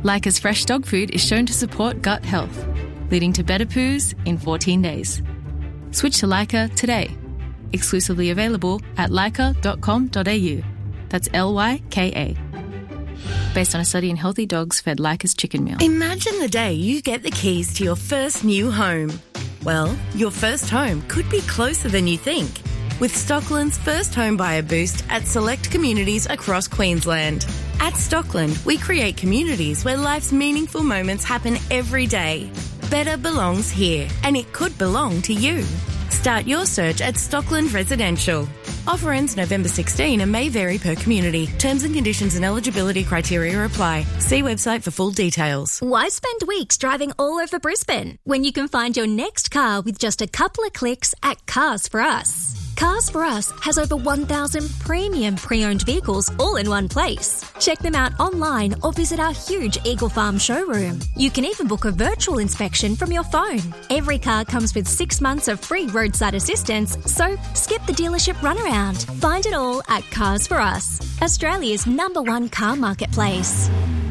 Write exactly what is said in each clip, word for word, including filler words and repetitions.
Leica's fresh dog food is shown to support gut health, leading to better poos in fourteen days. Switch to Leica today. Exclusively available at leica dot com dot a u. That's L Y K A. Based on a study in healthy dogs fed Leica's chicken meal. Imagine the day you get the keys to your first new home. Well, your first home could be closer than you think, with Stockland's First Home Buyer Boost at select communities across Queensland. At Stockland, we create communities where life's meaningful moments happen every day. Better belongs here, and it could belong to you. Start your search at Stockland Residential. Offer ends November sixteenth and may vary per community. Terms and conditions and eligibility criteria apply. See website for full details. Why spend weeks driving all over Brisbane when you can find your next car with just a couple of clicks at Cars for Us? Cars for Us has over one thousand premium pre-owned vehicles all in one place. Check them out online or visit our huge Eagle Farm showroom. You can even book a virtual inspection from your phone. Every car comes with six months of free roadside assistance, so skip the dealership runaround. Find it all at Cars for Us, Australia's number one car marketplace.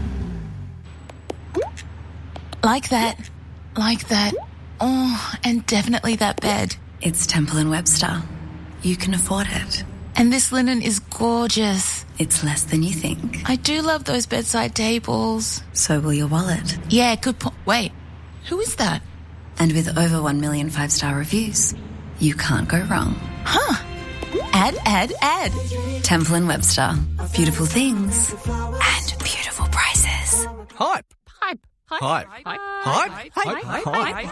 Like that. Like that. Oh, and definitely that bed. It's Temple and Webster. You can afford it. And this linen is gorgeous. It's less than you think. I do love those bedside tables. So will your wallet. Yeah, good point. Wait, who is that? And with over one million five-star reviews, you can't go wrong. Huh. Add, add, add. Temple and Webster. Beautiful things and beautiful prices. Hype. Hype. Hype. Hype. Hype. Hype. Hype.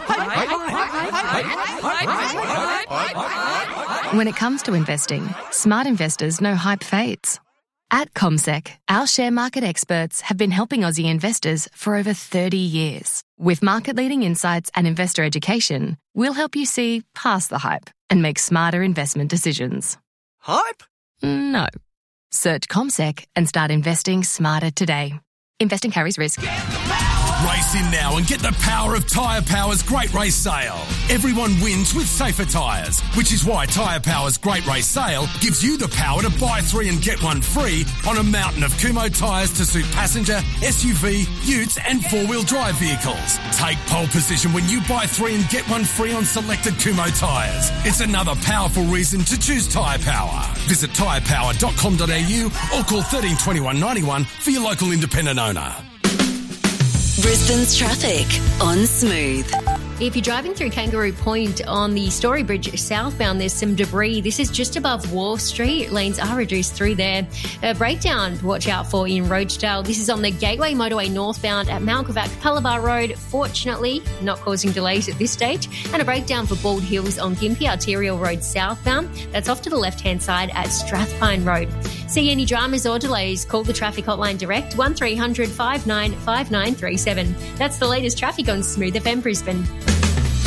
Hype. When it comes to investing, smart investors know hype fades. At CommSec, our share market experts have been helping Aussie investors for over thirty years. With market-leading insights and investor education, we'll help you see past the hype and make smarter investment decisions. Hype? No. Search CommSec and start investing smarter today. Investing carries risk. Race in now and get the power of Tyre Power's Great Race Sale. Everyone wins with safer tyres, which is why Tyre Power's Great Race Sale gives you the power to buy three and get one free on a mountain of Kumho tyres to suit passenger, S U V, utes and four-wheel drive vehicles. Take pole position when you buy three and get one free on selected Kumho tyres. It's another powerful reason to choose Tyre Power. Visit tyre power dot com dot a u or call thirteen twenty-one ninety-one for your local independent owner. Brisbane's traffic on Smooth. If you're driving through Kangaroo Point on the Story Bridge southbound, there's some debris. This is just above Wharf Street. Lanes are reduced through there. A breakdown to watch out for in Rochedale. This is on the Gateway Motorway northbound at Malkovac Palabar Road. Fortunately, not causing delays at this stage. And a breakdown for Bald Hills on Gympie Arterial Road southbound. That's off to the left-hand side at Strathpine Road. See any dramas or delays, call the traffic hotline direct, one three hundred five nine five nine three seven. That's the latest traffic on Smooth F M Brisbane.